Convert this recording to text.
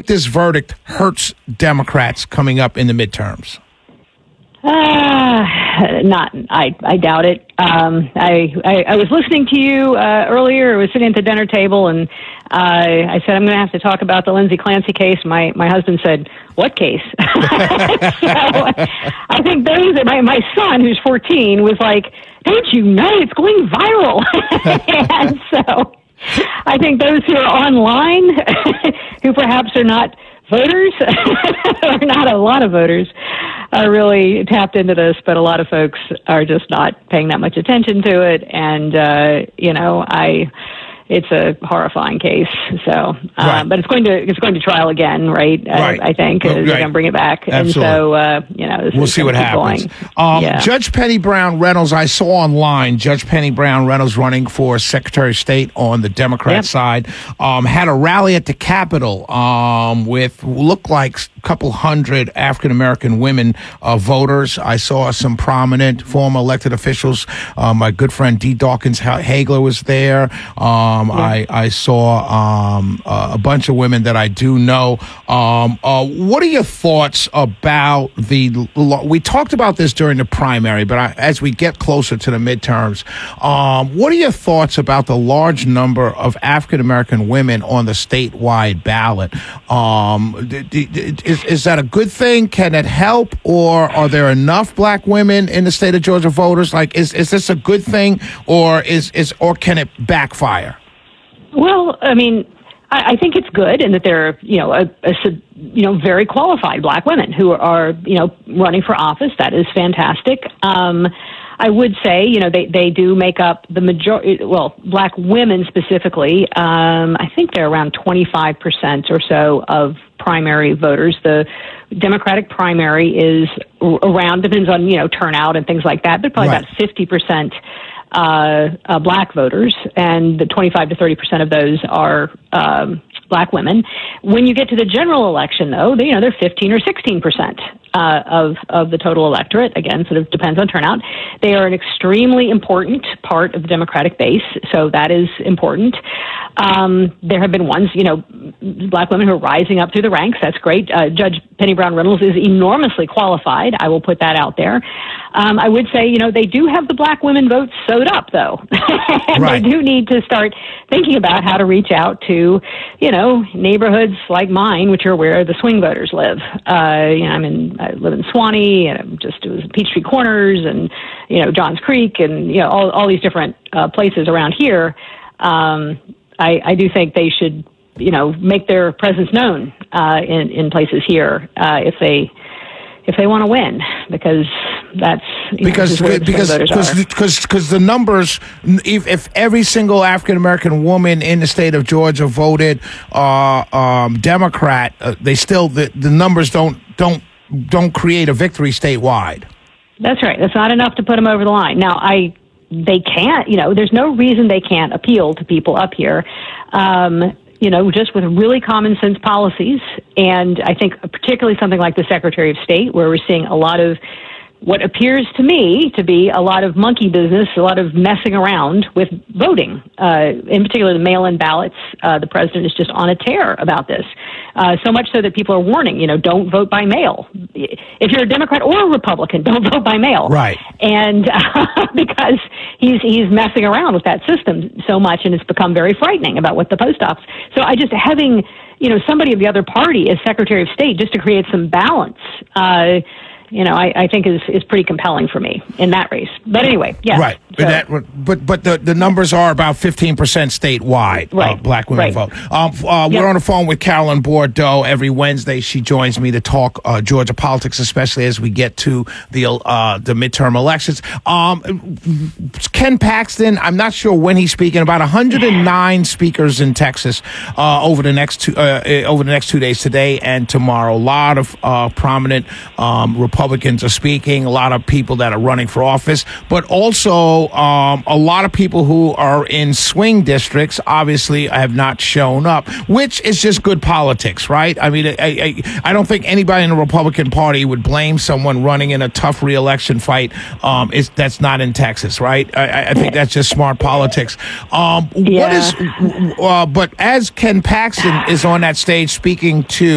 this verdict hurts Democrats coming up in the midterms? I doubt it. I was listening to you earlier. I was sitting at the dinner table, and I said, I'm going to have to talk about the Lindsay Clancy case. My husband said, what case? So I think my son, who's 14, was like, don't you know it's going viral? And so I think those who are online, who perhaps are not voters, or not a lot of voters, are really tapped into this, but a lot of folks are just not paying that much attention to it. And, it's a horrifying case. So, right. But it's going to trial again, right? Right. I think they're going to bring it back. Absolutely. And so, we'll see what happens. Judge Penny Brown Reynolds, I saw online, Judge Penny Brown Reynolds running for Secretary of State on the Democrat side, had a rally at the Capitol with looked like a couple hundred African-American women voters. I saw some prominent former elected officials. My good friend D. Dawkins Hagler was there. I saw a bunch of women that I do know. What are your thoughts about we talked about this during the primary, but as we get closer to the midterms, what are your thoughts about the large number of African-American women on the statewide ballot? Is that a good thing? Can it help? Or are there enough black women in the state of Georgia voters? Like, is this a good thing, or can it backfire? Well, I mean, I think it's good, and that there are, very qualified black women who are, running for office. That is fantastic. I would say, they do make up the majority. Well, black women specifically, I think they're around 25% or so of primary voters. The Democratic primary is around, depends on turnout and things like that, but probably about 50%. Black voters, and the 25 to 30% of those are black women. When you get to the general election, though, they're 15 or 16% of the total electorate. Again, sort of depends on turnout. They are an extremely important part of the Democratic base, so that is important. There have been ones, black women who are rising up through the ranks. That's great. Judge Penny Brown Reynolds is enormously qualified. I will put that out there. I would say, they do have the black women vote sewed up, though. And right. They do need to start thinking about how to reach out to, neighborhoods like mine, which are where the swing voters live. I live in Swanee, and it was Peachtree Corners, and, Johns Creek, and, all these different places around here. I do think they should, make their presence known in places here if they want to win, because that's because the numbers. If every single African American woman in the state of Georgia voted Democrat, they still the numbers don't create a victory statewide. That's right. That's not enough to put them over the line. Now, they can't. There's no reason they can't appeal to people up here. Just with really common sense policies. And I think particularly something like the Secretary of State, where we're seeing a lot of what appears to me to be a lot of monkey business, a lot of messing around with voting, in particular the mail-in ballots. The president is just on a tear about this, so much so that people are warning, don't vote by mail. If you're a Democrat or a Republican, don't vote by mail. Right. And because he's messing around with that system so much, and it's become very frightening about what the post office. So having, somebody of the other party as Secretary of State just to create some balance, I think is pretty compelling for me in that race. But anyway, yes. Right. So, but the numbers are about 15% statewide. Right. Black women vote. We're on the phone with Carolyn Bourdeaux every Wednesday. She joins me to talk Georgia politics, especially as we get to the midterm elections. Ken Paxton, I'm not sure when he's speaking. About 109 speakers in Texas over the next 2 days, today and tomorrow. A lot of prominent Republicans are speaking, a lot of people that are running for office, but also a lot of people who are in swing districts obviously have not shown up, which is just good politics, right? I mean, I don't think anybody in the Republican Party would blame someone running in a tough re-election fight that's not in Texas, right? I think that's just smart politics. But as Ken Paxton is on that stage speaking to